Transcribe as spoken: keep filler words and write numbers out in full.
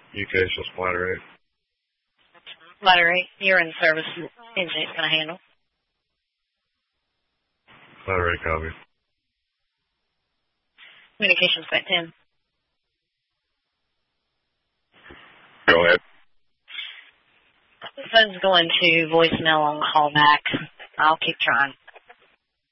U K shall splatter eight. Splatter eight, you're in service. N J is going to handle. Splatter eight, copy. Communications back ten. Go ahead. The phone's going to voicemail on call back. I'll keep trying.